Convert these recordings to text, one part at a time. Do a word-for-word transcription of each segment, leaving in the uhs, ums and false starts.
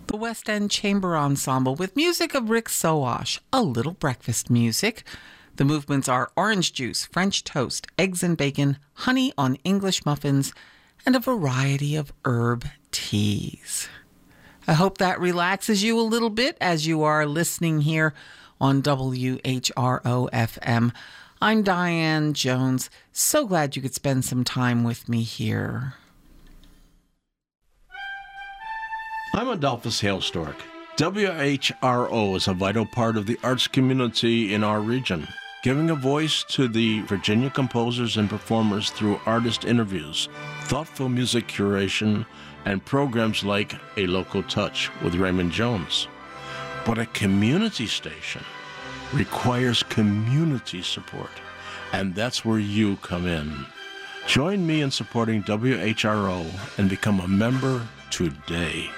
the West End Chamber Ensemble with music of Rick Sowash, a little breakfast music. The movements are orange juice, French toast, eggs and bacon, honey on English muffins, and a variety of herb teas. I hope that relaxes you a little bit as you are listening here on W H R O F M. I'm Diane Jones. So glad you could spend some time with me here. I'm Adolphus Hailstork. W H R O is a vital part of the arts community in our region, giving a voice to the Virginia composers and performers through artist interviews, thoughtful music curation, and programs like A Local Touch with Raymond Jones. But a community station requires community support, and that's where you come in. Join me in supporting W H R O and become a member today.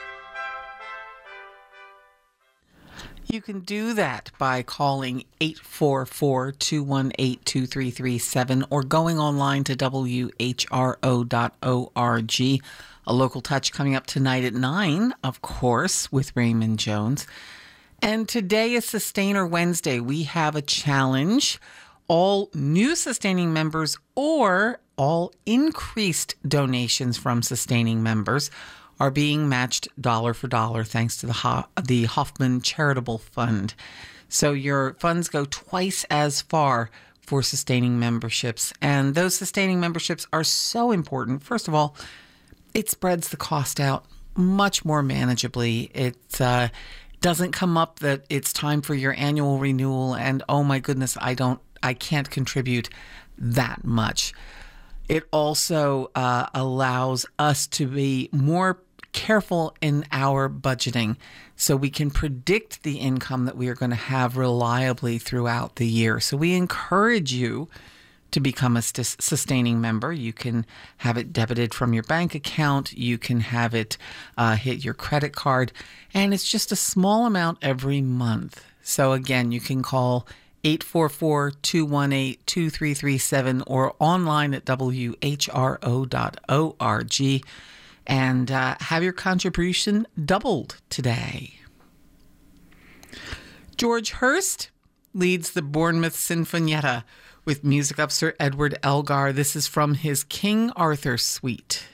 You can do that by calling eight four four, two one eight, two three three seven or going online to W H R O dot org. A Local Touch coming up tonight at nine, of course, with Raymond Jones. And today is Sustainer Wednesday. We have a challenge. All new sustaining members or all increased donations from sustaining members are being matched dollar for dollar thanks to the Ho- the Hoffman Charitable Fund. So your funds go twice as far for sustaining memberships. And those sustaining memberships are so important. First of all, it spreads the cost out much more manageably. It uh, doesn't come up that it's time for your annual renewal and, oh my goodness, I don't, I can't contribute that much. It also uh, allows us to be more careful in our budgeting so we can predict the income that we are going to have reliably throughout the year. So we encourage you to become a st- sustaining member. You can have it debited from your bank account. You can have it uh, hit your credit card. And it's just a small amount every month. So again, you can call eight four four, two one eight, two three three seven or online at W H R O dot org and uh, have your contribution doubled today. George Hurst leads the Bournemouth Sinfonietta with music of Sir Edward Elgar. This is from his King Arthur Suite.